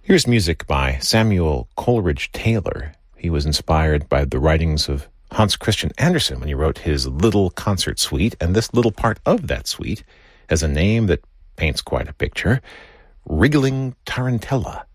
Here's music by Samuel Coleridge Taylor. He was inspired by the writings of Hans Christian Andersen when he wrote his Little Concert Suite, and this little part of that suite has a name that paints quite a picture: Wriggling Tarantella.